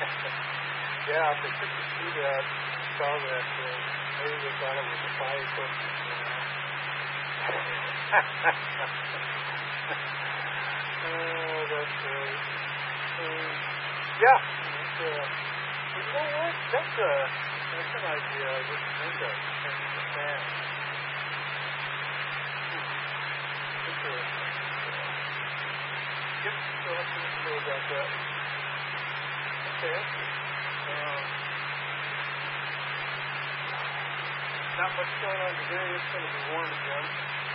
Yeah, if they couldn't see that, saw that, maybe they thought it was a fire question, Oh, that's great. Yeah, you know what? That's an idea I didn't think of. Changing the fan. Interesting. Yep, so let's just know about that. Okay. Not much going on today. It's going to be warm again.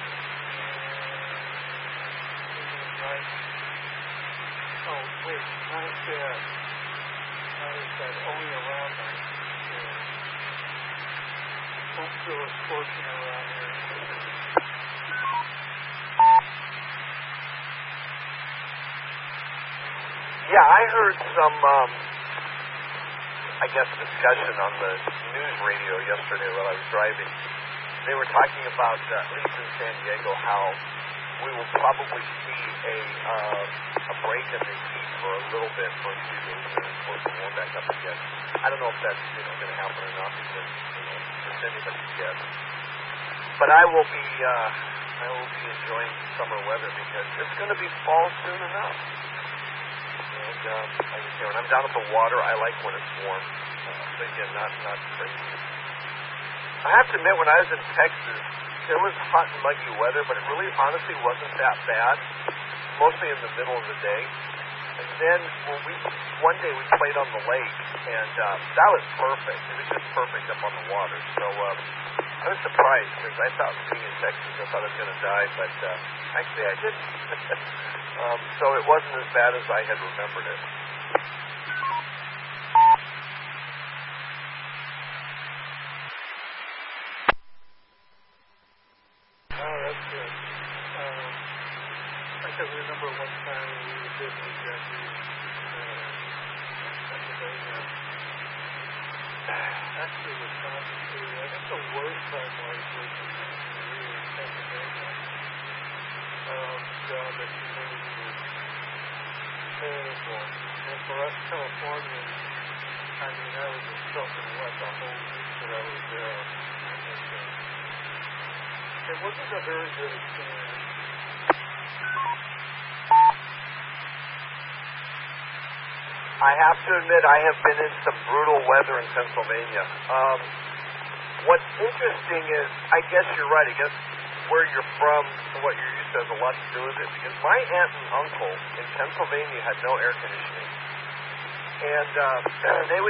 Nice. Oh, wait. Not as bad. Not as bad. Only around night. Don't feel it scorching around here. Yeah, I heard some, discussion on the news radio yesterday while I was driving. They were talking about, at least in San Diego, how we will probably see a break in the heat for a little bit, for a few days, and then of course we'll warm back up again. I don't know if that's going to happen or not, because it's anybody's guess. But I will be enjoying summer weather because it's going to be fall soon enough. And when I'm down at the water, I like when it's warm. But again, not crazy. I have to admit, when I was in Texas, it was hot and muggy weather, but it really honestly wasn't that bad, mostly in the middle of the day. And then one day we played on the lake, and that was perfect. It was just perfect up on the water. So I was surprised because I thought being in Texas, I thought I was going to die, but actually I didn't. So it wasn't as bad as I had remembered it. Oh, that's good. I can remember one time we were visiting Pennsylvania. Actually, Wisconsin too. I think the worst time was in Pennsylvania. God, the humidity was terrible. And for us Californians, I mean, I was just soaking wet the whole week that I was there. It wasn't a very good experience. I have to admit, I have been in some brutal weather in Pennsylvania. What's interesting is, I guess you're right. I guess where you're from and what you're used to has a lot to do with it. Because my aunt and uncle in Pennsylvania had no air conditioning. And they would